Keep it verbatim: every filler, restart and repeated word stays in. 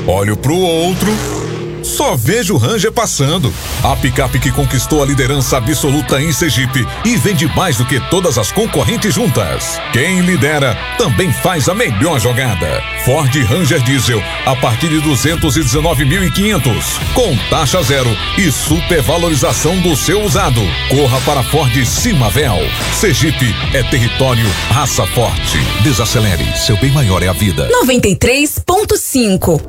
Olho pro outro, só vejo o Ranger passando. A picape que conquistou a liderança absoluta em Sergipe e vende mais do que todas as concorrentes juntas. Quem lidera também faz a melhor jogada. Ford Ranger Diesel a partir de duzentos e dezenove mil e quinhentos, com taxa zero e supervalorização do seu usado. Corra para Ford Simavel. Sergipe é território raça forte. Desacelere, seu bem maior é a vida. noventa e três ponto cinco